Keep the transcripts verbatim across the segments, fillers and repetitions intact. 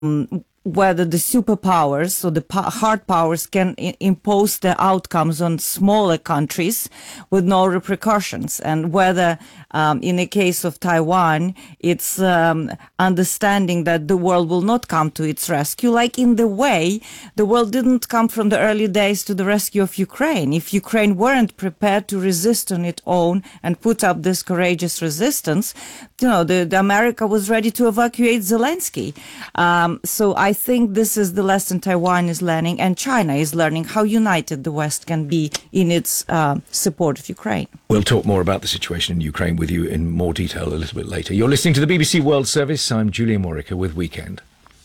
um, whether the superpowers, so the po- hard powers, can I- impose their outcomes on smaller countries with no repercussions, and whether, um, in the case of Taiwan, it's um, understanding that the world will not come to its rescue, like in the way the world didn't come from the early days to the rescue of Ukraine. If Ukraine weren't prepared to resist on its own and put up this courageous resistance, you know, the, the America was ready to evacuate Zelensky. Um, so I think this is the lesson Taiwan is learning, and China is learning how united the West can be in its uh, support of Ukraine. We'll talk more about the situation in Ukraine with you in more detail a little bit later. You're listening to the B B C World Service. I'm Julian Morica with Weekend.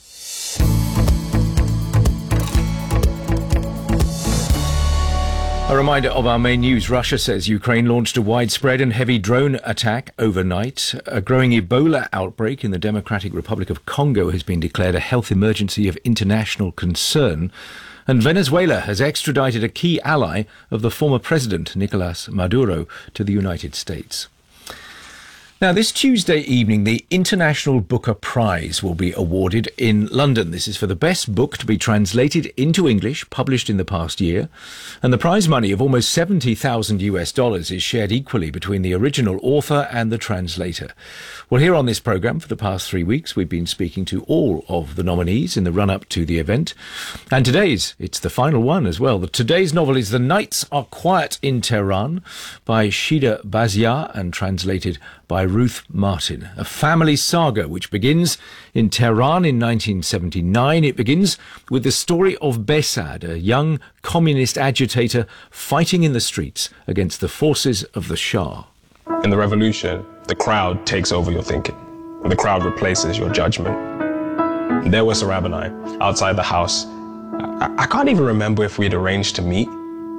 A reminder of our main news. Russia says Ukraine launched a widespread and heavy drone attack overnight. A growing Ebola outbreak in the Democratic Republic of Congo has been declared a health emergency of international concern. And Venezuela has extradited a key ally of the former president, Nicolas Maduro, to the United States. Now, this Tuesday evening, the International Booker Prize will be awarded in London. This is for the best book to be translated into English, published in the past year. And the prize money of almost seventy thousand US dollars is shared equally between the original author and the translator. Well, here on this programme for the past three weeks, we've been speaking to all of the nominees in the run-up to the event. And today's, it's the final one as well. Today's novel is The Nights Are Quiet in Tehran by Shida Baziar and translated by Ruth Martin, a family saga which begins in Tehran in nineteen seventy-nine. It begins with the story of Behzad, a young communist agitator fighting in the streets against the forces of the Shah. In the revolution, the crowd takes over your thinking. The crowd replaces your judgment. There was Sarab and I outside the house. I, I can't even remember if we'd arranged to meet.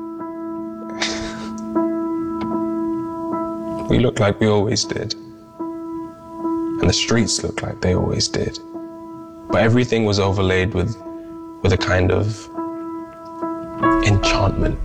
We looked like we always did. And the streets looked like they always did. But everything was overlaid with, with a kind of enchantment.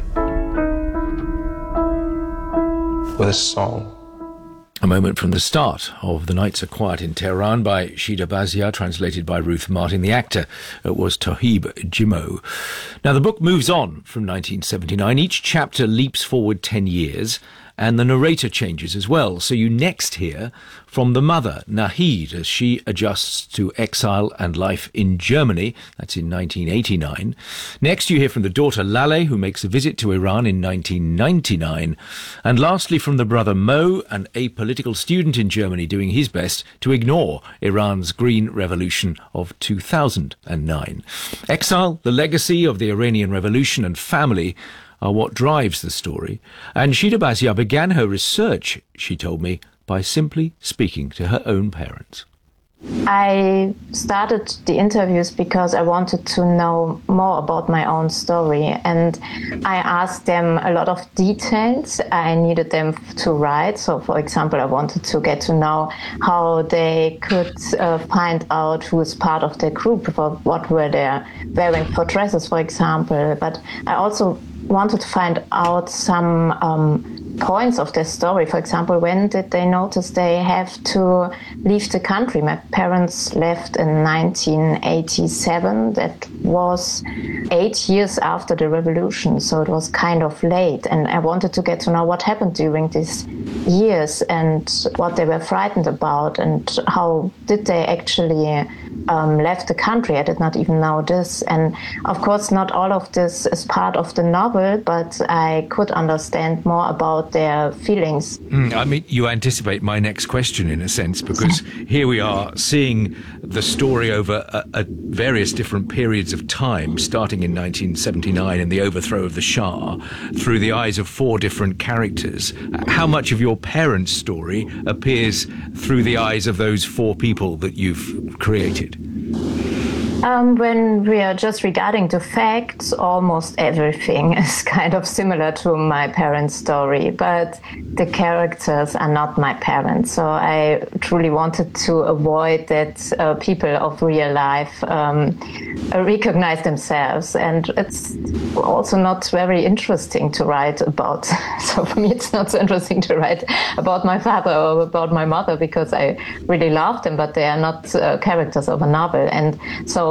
With a song. A moment from the start of The Nights Are Quiet in Tehran by Shida Baziar, translated by Ruth Martin. The actor was Tohib Jimo. Now, the book moves on from nineteen seventy-nine. Each chapter leaps forward ten years, and the narrator changes as well. So you next hear from the mother, Nahid, as she adjusts to exile and life in Germany. That's in nineteen eighty-nine. Next you hear from the daughter, Laleh, who makes a visit to Iran in nineteen ninety-nine. And lastly from the brother, Mo, an apolitical student in Germany doing his best to ignore Iran's Green Revolution of two thousand nine. Exile, the legacy of the Iranian Revolution, and family are what drives the story. And Shida Baziar began her research, she told me, by simply speaking to her own parents. I started the interviews because I wanted to know more about my own story, and I asked them a lot of details I needed them to write. So, for example, I wanted to get to know how they could uh, find out who is part of their group, what were they wearing for dresses, for example. But I also wanted to find out some um, points of their story. For example, when did they notice they have to leave the country? My parents left in nineteen eighty-seven. That was eight years after the revolution, so it was kind of late. And I wanted to get to know what happened during these years and what they were frightened about and how did they actually um, left the country. I did not even know this. And of course, not all of this is part of the novel, but I could understand more about their feelings. Mm, I mean, you anticipate my next question in a sense, because here we are seeing the story over a, a various different periods of time, starting in nineteen seventy-nine and the overthrow of the Shah, through the eyes of four different characters. How much of your parents' story appears through the eyes of those four people that you've created? Um, when we are just regarding the facts, almost everything is kind of similar to my parents' story, but the characters are not my parents. So I truly wanted to avoid that uh, people of real life um, recognize themselves. And it's also not very interesting to write about. So for me, it's not so interesting to write about my father or about my mother because I really love them, but they are not uh, characters of a novel. And so